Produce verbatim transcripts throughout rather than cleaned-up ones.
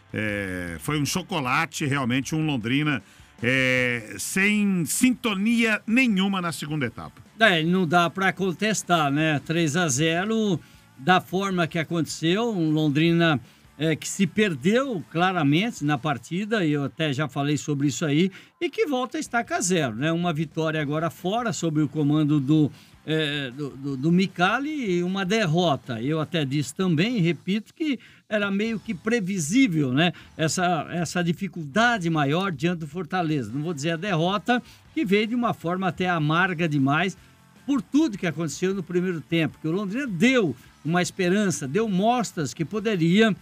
É, foi um chocolate, realmente, um Londrina é, sem sintonia nenhuma na segunda etapa. É, não dá para contestar, né? três a zero, da forma que aconteceu, um Londrina é, que se perdeu claramente na partida, e eu até já falei sobre isso aí, e que volta a estaca zero, né? Uma vitória agora fora, sob o comando do, é, do, do, do Micali, e uma derrota. Eu até disse também, repito, que era meio que previsível, né? Essa, essa dificuldade maior diante do Fortaleza. Não vou dizer a derrota, que veio de uma forma até amarga demais, por tudo que aconteceu no primeiro tempo, que o Londrina deu uma esperança, deu mostras que poderia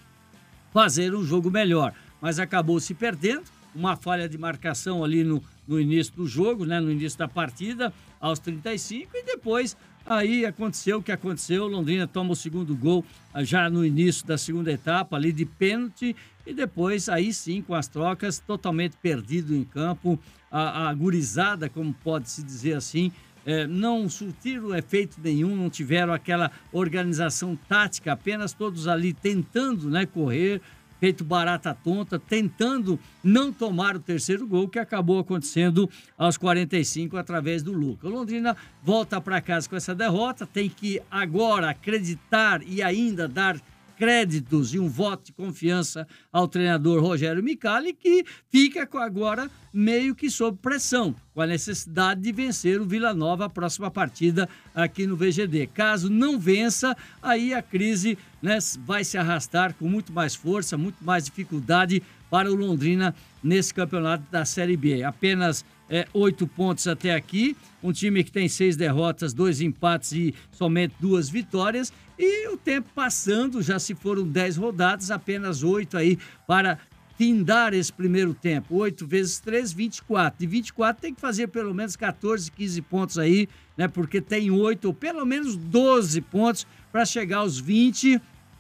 fazer um jogo melhor, mas acabou se perdendo, uma falha de marcação ali no, no início do jogo, né, no início da partida, aos trinta e cinco, e depois aí aconteceu o que aconteceu, o Londrina toma o segundo gol já no início da segunda etapa, ali de pênalti, e depois aí sim, com as trocas, totalmente perdido em campo, a, a gurizada, como pode-se dizer assim, É, não surtiram efeito nenhum, não tiveram aquela organização tática, apenas todos ali tentando, né, correr, feito barata tonta, tentando não tomar o terceiro gol, que acabou acontecendo aos quarenta e cinco através do Luca. O Londrina volta para casa com essa derrota, tem que agora acreditar e ainda dar créditos e um voto de confiança ao treinador Rogério Micali, que fica agora meio que sob pressão, com a necessidade de vencer o Vila Nova a próxima partida aqui no V G D. Caso não vença, aí a crise, né, vai se arrastar com muito mais força, muito mais dificuldade para o Londrina nesse campeonato da Série B. Apenas é, oito pontos até aqui, um time que tem seis derrotas, dois empates e somente duas vitórias, e o tempo passando, já se foram dez rodadas, apenas oito aí para findar esse primeiro tempo. Oito vezes três, vinte e quatro. De vinte e quatro tem que fazer pelo menos quatorze, quinze pontos aí, né? Porque tem oito, ou pelo menos doze pontos para chegar aos vinte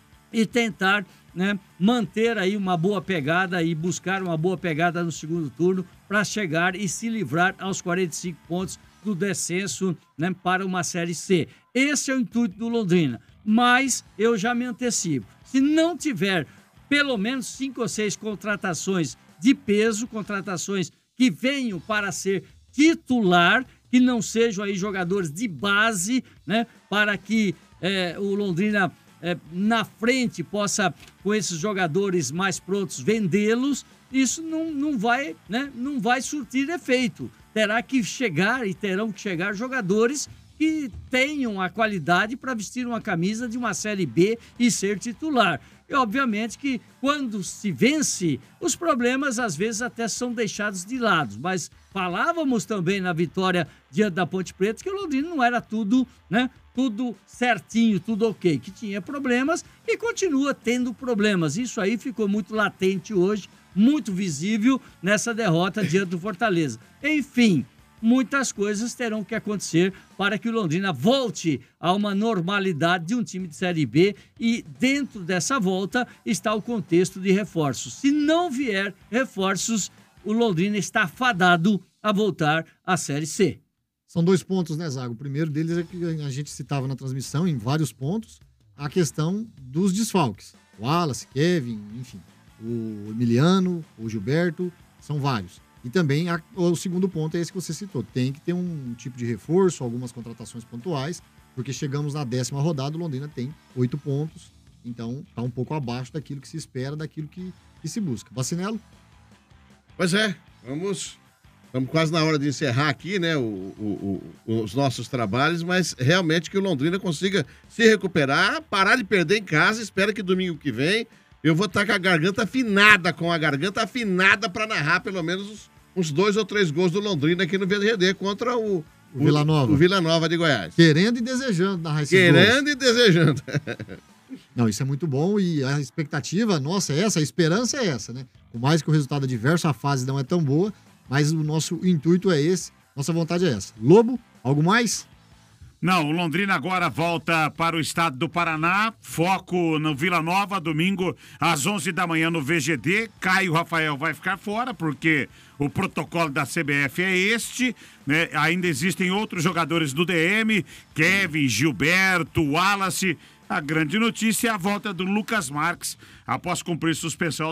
e tentar, né, manter aí uma boa pegada e buscar uma boa pegada no segundo turno para chegar e se livrar aos quarenta e cinco pontos do descenso, né, para uma Série C. Esse é o intuito do Londrina, mas eu já me antecipo. Se não tiver pelo menos cinco ou seis contratações de peso, contratações que venham para ser titular, que não sejam aí jogadores de base, né, para que é, o Londrina É, na frente possa, com esses jogadores mais prontos, vendê-los, isso não, não, vai, né, não vai surtir efeito. Terá que chegar e terão que chegar jogadores que tenham a qualidade para vestir uma camisa de uma Série B e ser titular. E, obviamente, que quando se vence, os problemas às vezes até são deixados de lado. Mas falávamos também na vitória diante da Ponte Preta que o Londrina não era tudo, né? Tudo certinho, tudo ok, que tinha problemas e continua tendo problemas. Isso aí ficou muito latente hoje, muito visível nessa derrota diante do Fortaleza. Enfim, muitas coisas terão que acontecer para que o Londrina volte a uma normalidade de um time de Série B, e dentro dessa volta está o contexto de reforços. Se não vier reforços, o Londrina está fadado a voltar à Série C. São dois pontos, né, Zago? O primeiro deles é que a gente citava na transmissão, em vários pontos, a questão dos desfalques. O Wallace, Kevin, enfim, o Emiliano, o Gilberto, são vários. E também a, o segundo ponto é esse que você citou. Tem que ter um tipo de reforço, algumas contratações pontuais, porque chegamos na décima rodada, o Londrina tem oito pontos, então está um pouco abaixo daquilo que se espera, daquilo que, que se busca. Vacinello? Pois é, vamos... Estamos quase na hora de encerrar aqui, né, o, o, o, os nossos trabalhos, mas realmente que o Londrina consiga se recuperar, parar de perder em casa. Espero que domingo que vem eu vou estar com a garganta afinada, com a garganta afinada para narrar pelo menos uns, uns dois ou três gols do Londrina aqui no V G D contra o, o Vila Nova. O, o Vila Nova de Goiás. Querendo e desejando narrar esses Querendo gols. e desejando. Não, isso é muito bom e a expectativa nossa é essa, a esperança é essa, né? Por mais que o resultado adverso, a fase não é tão boa, mas o nosso intuito é esse, nossa vontade é essa. Lobo, algo mais? Não, o Londrina agora volta para o estado do Paraná, foco no Vila Nova, domingo às onze da manhã no V G D. Caio Rafael vai ficar fora, porque o protocolo da C B F é este, né? Ainda existem outros jogadores do D M, Kevin, Gilberto, Wallace. A grande notícia é a volta do Lucas Marques, após cumprir suspensão